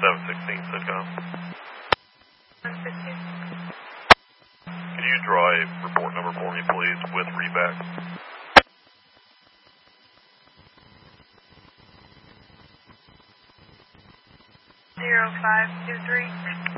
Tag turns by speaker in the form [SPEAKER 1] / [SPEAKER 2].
[SPEAKER 1] 716 Sitcom.
[SPEAKER 2] 115.
[SPEAKER 1] Can you draw a report number for me, please, with readback?
[SPEAKER 2] 0523.